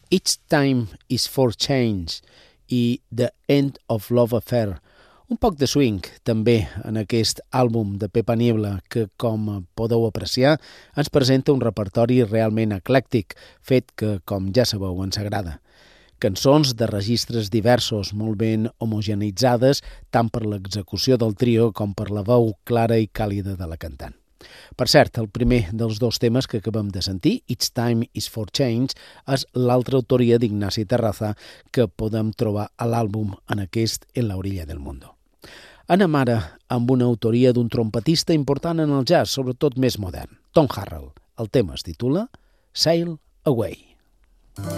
Each Time is for Change i The End of Love Affair. Un poc de swing, també, en aquest àlbum de Pepa Niebla, que, com podeu apreciar, ens presenta un repertori realment eclèctic, fet que, com ja sabeu, ens agrada. Cançons de registres diversos, molt ben homogeneitzades, tant per l'execució del trio com per la veu clara i càlida de la cantant. Per cert, el primer dels dos temes que acabem de sentir, Each Time is for Change, és l'altra autoria d'Ignasi Terraza que podem trobar a l'àlbum en aquest En la orilla del mundo. Anem ara amb una autoria d'un trompetista important en el jazz, sobretot més modern, Tom Harrell. El tema es titula Sail Away.